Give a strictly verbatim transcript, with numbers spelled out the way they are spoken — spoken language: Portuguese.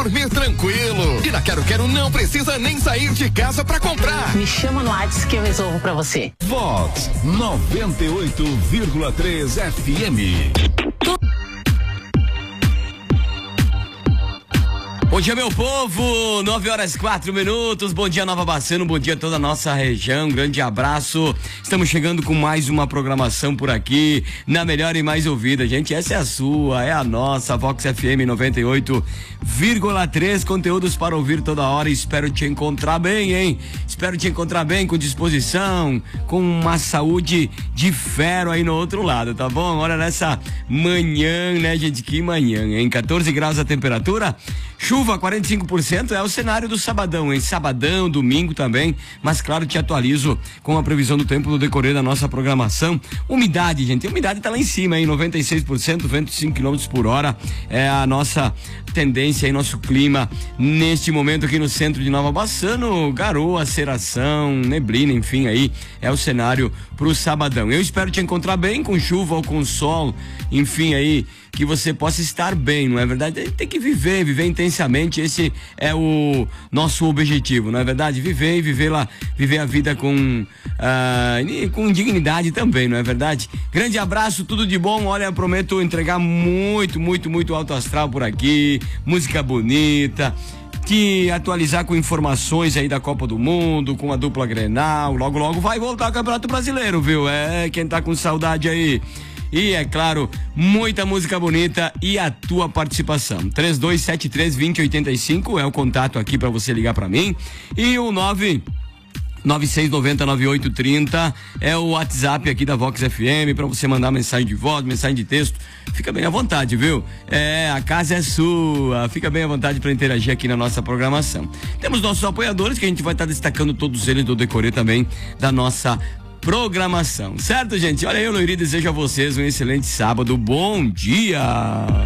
dormir tranquilo. E na Quero Quero não precisa nem sair de casa pra comprar. Me chama no WhatsApp que eu resolvo pra você. Vox noventa e oito vírgula três F M. Bom dia, meu povo, nove horas quatro minutos, bom dia Nova Bassano, bom dia a toda a nossa região, grande abraço. Estamos chegando com mais uma programação por aqui, na melhor e mais ouvida, gente, essa é a sua, é a nossa, Vox F M noventa e oito vírgula três, conteúdos para ouvir toda hora. Espero te encontrar bem, hein, espero te encontrar bem, com disposição, com uma saúde de ferro aí no outro lado, tá bom? Olha, nessa manhã, né, gente, que manhã, hein, quatorze graus a temperatura, chuva quarenta e cinco por cento, é o cenário do sabadão, hein? Sabadão, domingo também, mas claro, te atualizo com a previsão do tempo no decorrer da nossa programação. Umidade, gente, a umidade tá lá em cima, hein? noventa e seis por cento, vento cinco quilômetros por hora, é a nossa tendência aí, nosso clima neste momento aqui no centro de Nova Bassano, garoa, cerração, neblina, enfim, aí é o cenário pro sabadão. Eu espero te encontrar bem, com chuva ou com sol, enfim, aí, que você possa estar bem, não é verdade? A gente tem que viver, viver intensamente, esse é o nosso objetivo, não é verdade? Viver e viver lá, viver a vida com, ah, com dignidade também, não é verdade? Grande abraço, tudo de bom, olha, eu prometo entregar muito, muito, muito alto astral por aqui, música bonita, te atualizar com informações aí da Copa do Mundo, com a dupla Grenal, logo, logo vai voltar o Campeonato Brasileiro, viu? É, quem tá com saudade aí. E, é claro, muita música bonita e a tua participação. três dois sete três, dois zero oito cinco é o contato aqui para você ligar para mim. E o nove nove seis nove zero nove oito três zero é o WhatsApp aqui da Vox F M para você mandar mensagem de voz, mensagem de texto. Fica bem à vontade, viu? É, a casa é sua. Fica bem à vontade para interagir aqui na nossa programação. Temos nossos apoiadores que a gente vai estar tá destacando todos eles do decorrer também da nossa programação, certo, gente? Olha aí, eu, Loiri, desejo a vocês um excelente sábado. Bom dia!